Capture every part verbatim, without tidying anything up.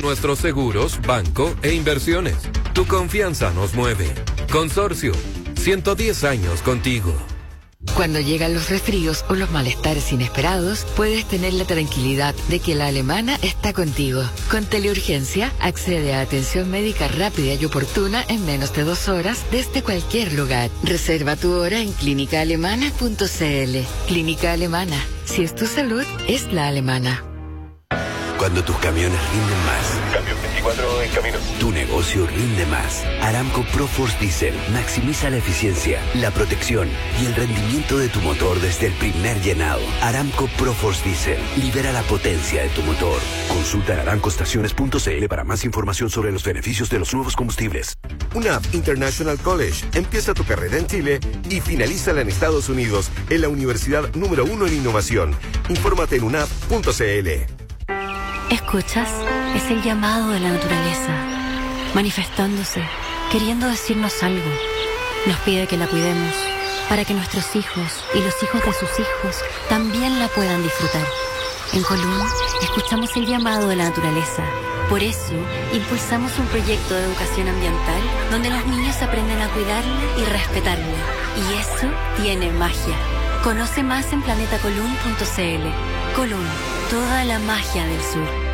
nuestros seguros, banco e inversiones. Tu confianza nos mueve. Consorcio, ciento diez años contigo. Cuando llegan los resfríos o los malestares inesperados, puedes tener la tranquilidad de que la Alemana está contigo. Con Teleurgencia, accede a atención médica rápida y oportuna en menos de dos horas desde cualquier lugar. Reserva tu hora en clínica alemana punto c l. Clínica Alemana. Si es tu salud, es la alemana. Cuando tus camiones rinden más. Camión veinticuatro en camino. Tu negocio rinde más. Aramco ProForce Diesel maximiza la eficiencia, la protección y el rendimiento de tu motor desde el primer llenado. Aramco ProForce Diesel libera la potencia de tu motor. Consulta en aramco estaciones punto c l para más información sobre los beneficios de los nuevos combustibles. U N A P International College. Empieza tu carrera en Chile y finalízala en Estados Unidos en la universidad número uno en innovación. Infórmate en unap punto c l. ¿Escuchas? Es el llamado de la naturaleza, manifestándose, queriendo decirnos algo. Nos pide que la cuidemos, para que nuestros hijos y los hijos de sus hijos también la puedan disfrutar. En Colún, escuchamos el llamado de la naturaleza. Por eso, impulsamos un proyecto de educación ambiental donde los niños aprenden a cuidarla y respetarla. Y eso tiene magia. Conoce más en planeta colún punto c l. Colún, toda la magia del sur.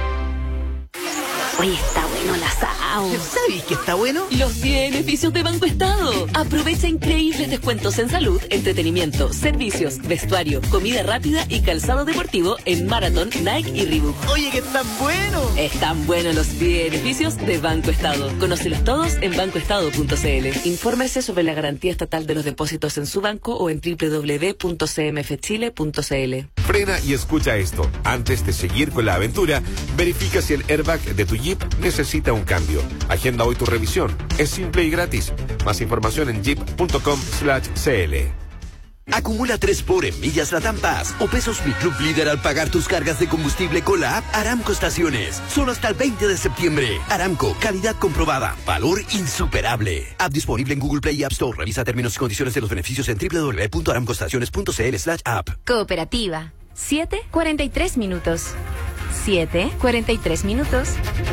Oye, está bueno el asado. ¿Sabes que está bueno? Los beneficios de Banco Estado. Aprovecha increíbles descuentos en salud, entretenimiento, servicios, vestuario, comida rápida y calzado deportivo en Marathon, Nike y Reebok. Oye, que están buenos. Están buenos los beneficios de Banco Estado. Conócelos todos en banco estado punto c l. Infórmese sobre la garantía estatal de los depósitos en su banco o en doble u doble u doble u punto c m f chile punto c l. Frena y escucha esto. Antes de seguir con la aventura, verifica si el airbag de tu Jeep necesita un cambio. Agenda hoy tu revisión. Es simple y gratis. Más información en jeep punto com slash c l. Acumula tres por en millas Latam Pass o pesos Mi Club Líder al pagar tus cargas de combustible con la app Aramco Estaciones. Solo hasta el veinte de septiembre. Aramco, calidad comprobada, valor insuperable. App disponible en Google Play y App Store. Revisa términos y condiciones de los beneficios en doble u doble u doble u punto aramco estaciones punto c l slash app. Cooperativa. siete cuarenta y tres minutos. siete cuarenta y tres minutos.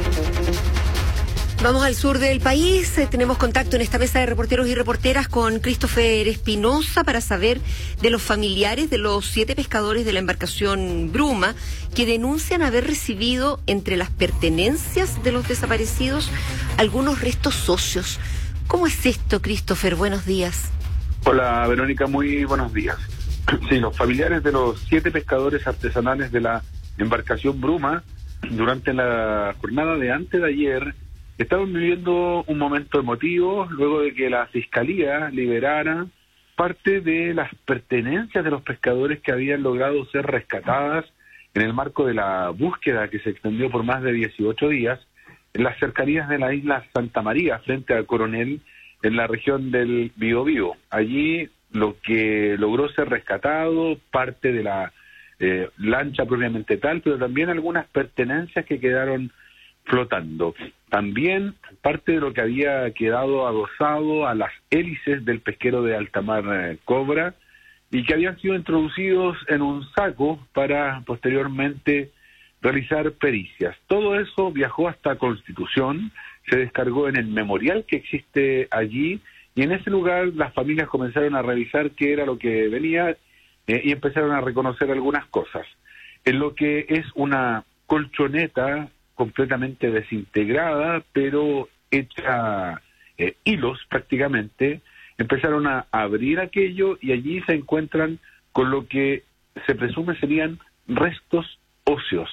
Vamos al sur del país. Eh, tenemos contacto en esta mesa de reporteros y reporteras con Christopher Espinosa para saber de los familiares de los siete pescadores de la embarcación Bruma que denuncian haber recibido entre las pertenencias de los desaparecidos algunos restos óseos. ¿Cómo es esto, Christopher? Buenos días. Hola, Verónica, muy buenos días. Sí, los familiares de los siete pescadores artesanales de la embarcación Bruma, durante la jornada de antes de ayer, estaban viviendo un momento emotivo luego de que la Fiscalía liberara parte de las pertenencias de los pescadores que habían logrado ser rescatadas en el marco de la búsqueda que se extendió por más de dieciocho días en las cercanías de la isla Santa María, frente a Coronel, en la región del Biobío. Allí lo que logró ser rescatado, parte de la eh, lancha propiamente tal, pero también algunas pertenencias que quedaron flotando. También parte de lo que había quedado adosado a las hélices del pesquero de altamar eh, Cobra y que habían sido introducidos en un saco para posteriormente realizar pericias. Todo eso viajó hasta Constitución, se descargó en el memorial que existe allí y en ese lugar las familias comenzaron a revisar qué era lo que venía eh, y empezaron a reconocer algunas cosas. En lo que es una colchoneta completamente desintegrada, pero hecha eh, hilos prácticamente, empezaron a abrir aquello y allí se encuentran con lo que se presume serían restos óseos.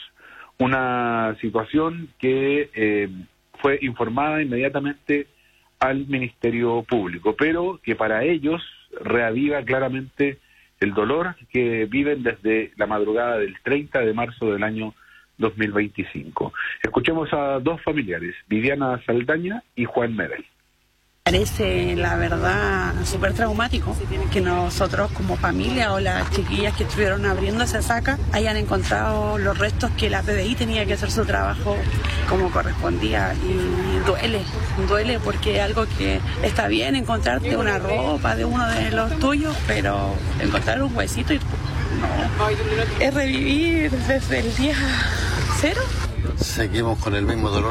Una situación que eh, fue informada inmediatamente al Ministerio Público, pero que para ellos reaviva claramente el dolor que viven desde la madrugada del treinta de marzo del año dos mil veinticinco. Escuchemos a dos familiares, Viviana Saldaña y Juan Medel. Parece, la verdad, súper traumático que nosotros como familia o las chiquillas que estuvieron abriendo esa saca hayan encontrado los restos que la P D I tenía que hacer su trabajo como correspondía. Y duele, duele porque es algo que está bien encontrarte una ropa de uno de los tuyos, pero encontrar un huesito y no, es revivir desde el día cero. Seguimos con el mismo dolor.